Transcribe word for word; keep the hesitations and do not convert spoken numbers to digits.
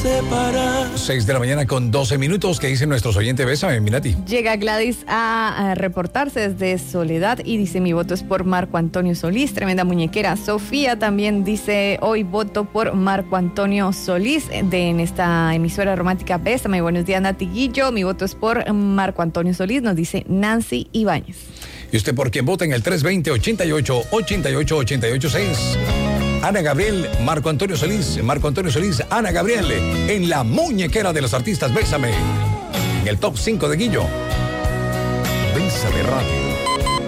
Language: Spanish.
separar. seis de la mañana con doce minutos. ¿Qué dicen nuestros oyentes? Bésame, Minati. Llega Gladys a, a reportarse desde Soledad y dice: mi voto es por Marco Antonio Solís, tremenda muñequera. Sofía también dice: hoy voto por Marco Antonio Solís de, en esta emisora romántica. Bésame. Buenos días, Nati Guillo. Mi voto es por Marco Antonio Solís, nos dice Nancy Ibáñez. ¿Y usted por quién vota en el tres veinte, ochenta y ocho, ochenta y ocho, ochenta y ocho seis? Ana Gabriel, Marco Antonio Solís, Marco Antonio Solís, Ana Gabriel, en la muñequera de los artistas. Bésame. En el top cinco de Guillo. Bésame Radio.